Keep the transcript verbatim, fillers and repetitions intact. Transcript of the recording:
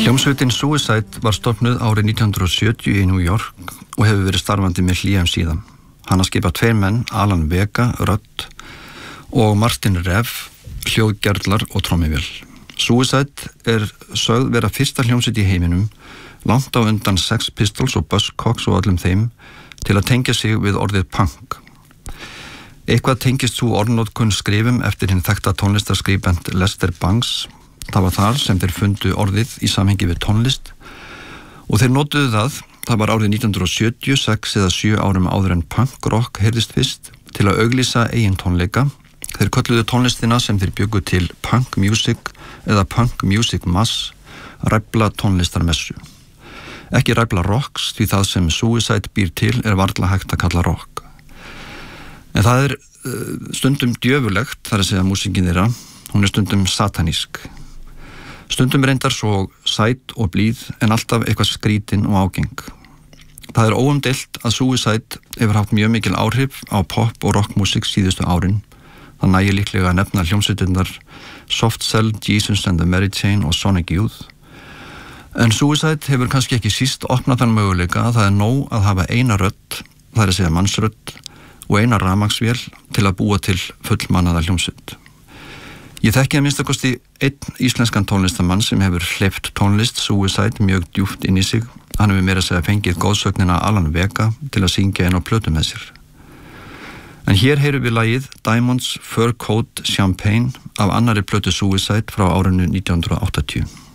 Hljómsveitin Suicide var stofnuð árið nítján hundruð sjötíu í New York og hefur verið starfandi með hlýjum síðan. Hann að skipa tveir menn, Alan Vega, rödd, og Martin Rev, hljóðgerðlar og trommuvél. Suicide er sögð vera fyrsta hljómsveit í heiminum, langt á undan Sex Pistols og Buzzcocks og öllum þeim, til að tengja sig við orðið punk. Eitthvað tengist svo orðnotkun skrifum eftir hinn þekkta tónlistarskribent Lester Bangs. Það var þar sem þeir fundu orðið í samhengi við tónlist og þeir notuðu það, það var árið nítján hundruð sjötíu, sex eða sjö árum áður en punk rock heyrðist fyrst, til að auglýsa eigin tónleika. Þeir kölluðu tónlistina sem þeir bjuggu til punk music eða punk music mass, ræfla tónlistarmessu. Ekki ræfla rocks, því það sem Suicide býr til er varla hægt að kalla rock. En það er uh, stundum djöfulegt, þar að segja músíkin þeirra, hún er stundum satanísk. Stundum reyndar svo sæt og blíð en alltaf eitthvað skrítin og ágeng. Það er óumdeilt að Suicide hefur haft mjög mikil áhrif á pop- og rockmusik síðustu árin. Það nægir líklega að nefna hljómsveitirnar Soft Cell, Jesus and the Mary Chain og Sonic Youth. En Suicide hefur kannski ekki síst opnað þann möguleika að það er nóg að hafa eina rödd, það er að segja mannsrödd, og eina rafmagnsvél til að búa til fullmannaða hljómsveit. Ég þekki að minnstakosti einn íslenskan tónlistamann sem hefur hleypt tónlist Suicide mjög djúpt inn í sig. Hann hefur meira að segja fengið góðsögnina Alan Vega til að syngja inn á plötu með sér. En hér heyrum við lagið Diamonds Fur Coat Champagne af annarri plötu Suicide frá árinu nítján hundruð áttatíu.